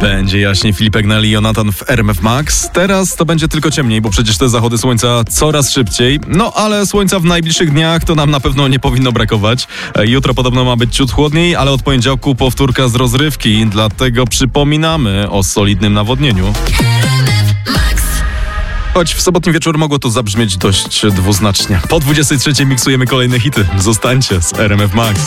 Będzie jaśnie, Filipek Neli, Jonatan w RMF Max. Teraz to będzie tylko ciemniej, bo przecież te zachody słońca coraz szybciej. No ale słońca w najbliższych dniach to nam na pewno nie powinno brakować. Jutro podobno ma być ciut chłodniej, ale od poniedziałku powtórka z rozrywki. Dlatego przypominamy o solidnym nawodnieniu. Choć w sobotni wieczór mogło to zabrzmieć dość dwuznacznie. Po 23 miksujemy kolejne hity. Zostańcie z RMF Max.